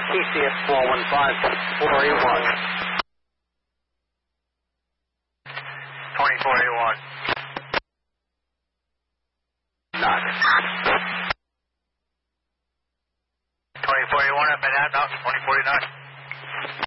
TCS 415, 481. 2481. Knock. 2481 up and out, no, 2049.